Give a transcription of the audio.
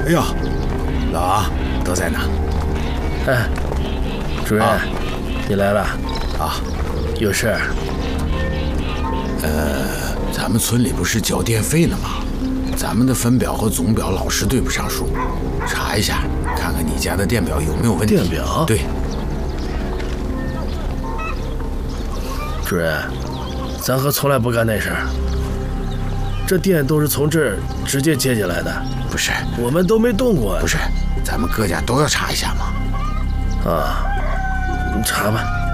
哎呦，老王都在呢。 哎，主任，你来了啊？ 有事？ 咱们村里不是交电费呢吗？咱们的分表和总表老是对不上数，查一下，看看你家的电表有没有问题。 电表？ 对。 主任，咱可从来不干那事儿。这电都是从这儿直接接进来的。 不是， 我们都没动过。 不是，咱们各家都要查一下嘛。 啊，你查吧。